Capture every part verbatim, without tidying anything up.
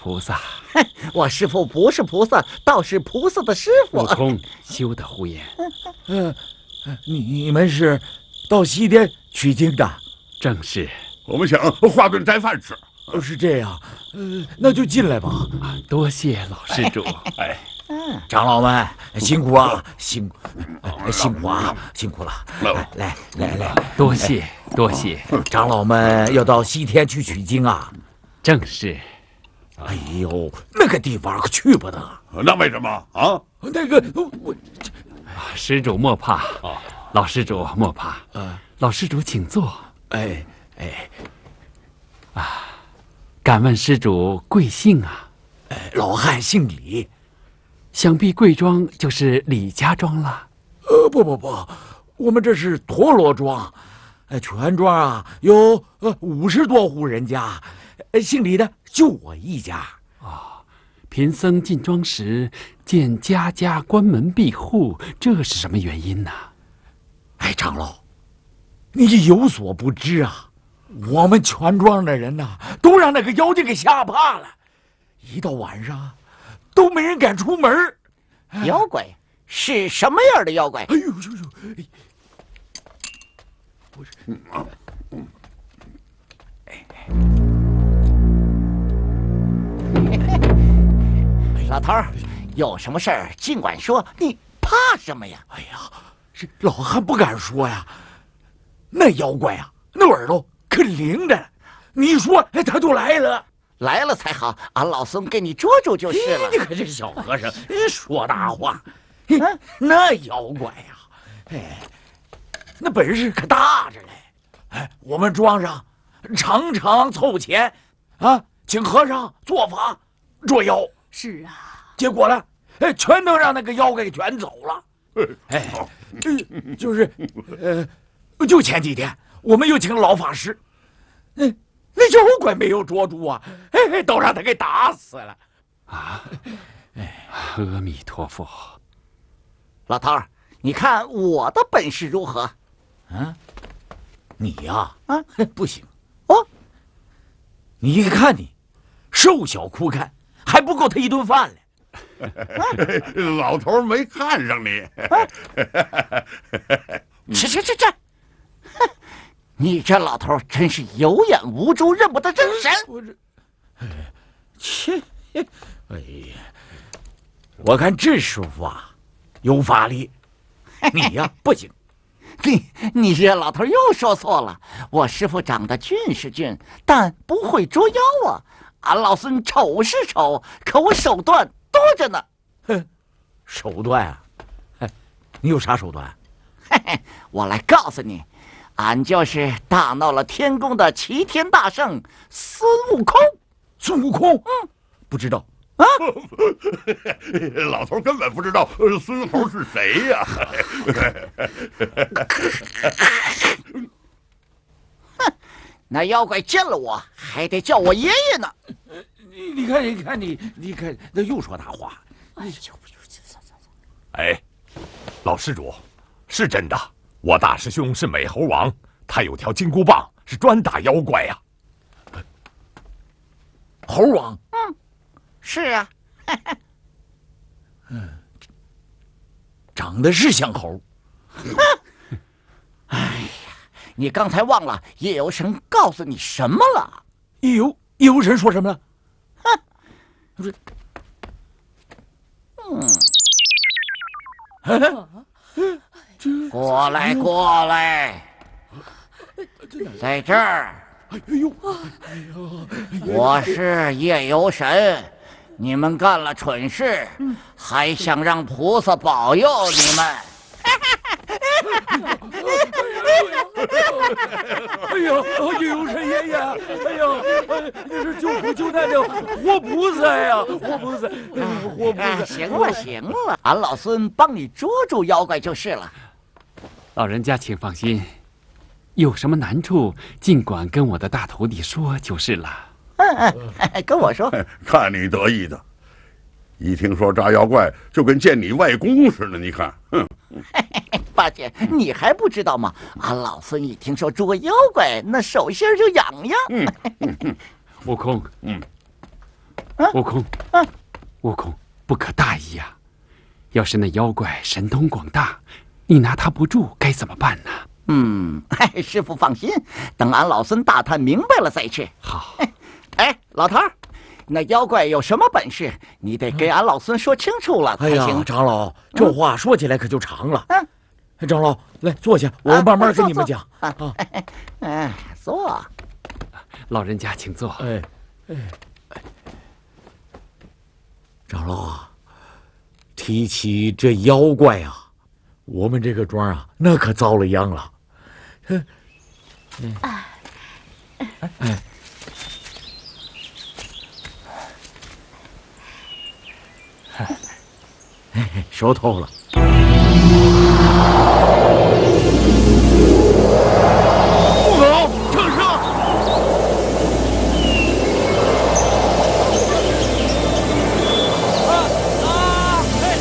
菩萨。 我师父不是菩萨，倒是菩萨的师傅。 悟空，休得胡言。 嗯、呃，你们是到西天取经的？ 正是。 我们想化顿斋饭吃。 是这样，呃，那就进来吧。 啊，多谢老施主。 哎， 长老们辛苦啊，辛苦，呃、辛苦啊，辛苦了。来来来来， 多谢多谢。 长老们要到西天去取经啊？ 正是。 哎呦，那个地方可去不得。 那为什么啊？ 那个我， 施主莫怕啊，老施主莫怕。 啊， 老施主请坐。 哎哎， 啊，敢问施主贵姓啊？ 哎，老汉姓李， 想必贵庄就是李家庄了。 呃，不不不，我们这是陀螺庄，呃，全庄啊有呃五十多户人家，呃，姓李的就我一家。 哦，贫僧进庄时见家家关门闭户，这是什么原因呢？ 哎，长老，你有所不知啊，我们全庄的人呐、啊，都让那个妖精给吓怕了，一到晚上都没人敢出门。 妖怪是什么样的妖怪？ 哎呦呦呦！不是， 老头儿，有什么事儿尽管说，你怕什么呀？ 哎呀，这老汉不敢说呀。那妖怪啊，那耳朵可灵着呢，你一说，哎，他就来了。 来了才好，俺老孙给你捉住就是了。 你可这个小和尚说大话。嗯，那妖怪呀、啊，哎，那本事可大着嘞。哎，我们庄上常常凑钱啊，请和尚做法捉妖。 是啊， 结果呢，哎，全都让那个妖怪给卷走了。哎，就就是呃，就前几天我们又请老法师，嗯。那妖怪没有捉住啊，哎，都让他给打死了。 啊！哎，阿弥陀佛。 老头儿，你看我的本事如何？ 啊，你呀， 啊， 不行哦。 你一看你瘦小枯干，还不够他一顿饭嘞。 老头没看上你。 吃吃吃吃！哼！你这老头真是有眼无珠，认不得真神。 我这，哎，切！哎呀，我看这师傅啊，有法力，你呀不行。 你你这老头又说错了，我师傅长得俊是俊，但不会捉妖啊。俺老孙丑是丑，可我手段多着呢。 哼，手段啊？哎，你有啥手段？ 嘿嘿，我来告诉你。俺就是大闹了天宫的齐天大圣孙悟空。 孙悟空？ 嗯， 不知道啊。 老头根本不知道孙猴是谁呀、 啊。哼，那妖怪见了我还得叫我爷爷呢。 你你看，你看你，你看，那又说大话。 哎呦， 哎，老施主，是真的。我大师兄是美猴王，他有条金箍棒，是专打妖怪呀、 啊。猴王？ 嗯，是啊。 嗯，长得是像猴。 哎呀，你刚才忘了夜游神告诉你什么了？ 夜游夜游神说什么了？ 哼，不是，嗯。过来，过来，在这儿。 哎呦， 我是夜游神，你们干了蠢事，还想让菩萨保佑你们？ 哎呀，夜游神爷爷，哎呀，你是救苦救难的活菩萨呀，活菩萨，活菩萨。 行了，行了，俺老孙帮你捉住妖怪就是了。 老人家请放心，有什么难处尽管跟我的大徒弟说就是了。 嗯嗯，跟我说。 看你得意的，一听说抓妖怪就跟见你外公似的。你看，哼。 八戒，你还不知道吗？俺老孙一听说捉妖怪，那手心就痒痒。 悟空， 嗯， 悟空， 嗯， 悟空，不可大意呀！要是那妖怪神通广大，你拿他不住，该怎么办呢？ 嗯，嘿，师傅放心，等俺老孙大探明白了再去。 好。 哎，老头儿，那妖怪有什么本事？你得给俺老孙说清楚了才哎呀， 行。 长老，这话说起来可就长了。 嗯， 长老，来坐下，我慢慢跟你们讲。 啊，哎，坐。 老人家请坐。 哎，哎，长老啊，提起这妖怪啊，我们这个庄啊，那可遭了殃了。嗯，哎，哎。嘿嘿，熟透了。不狗，正声！啊啊！嘿！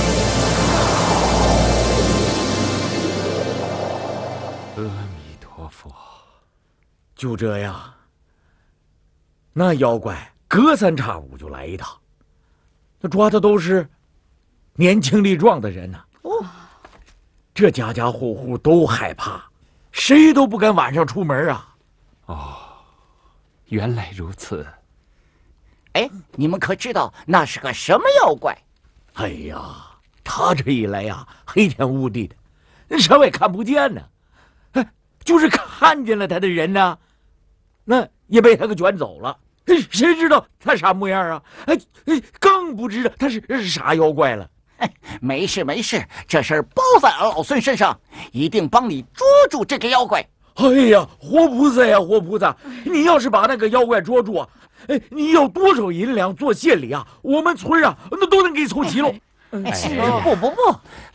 阿弥陀佛。 就这样，那妖怪隔三差五就来一趟，那抓的都是年轻力壮的人呢、啊。哦，这家家户户都害怕，谁都不敢晚上出门啊。 哦，原来如此。 哎，你们可知道那是个什么妖怪？ 哎呀，他这一来呀，黑天乌地的，什么也看不见呢。哎，就是看见了他的人呢，那也被他给卷走了。谁知道他啥模样啊？哎，更不知道他是是啥妖怪了。 没事没事，这事儿包在俺老孙身上，一定帮你捉住这个妖怪。 哎呀，活菩萨呀，活菩萨！你要是把那个妖怪捉住啊，哎，你要多少银两做谢礼啊？我们村啊，那都能给凑齐喽。 哎，不不不，